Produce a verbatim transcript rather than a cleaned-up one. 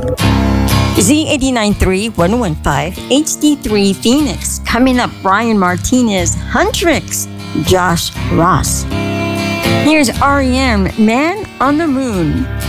Z eight nine three, one one five, H D three Phoenix. Coming up, Brian Martinez, Huntrix, Josh Ross. Here's R E M, Man on the Moon.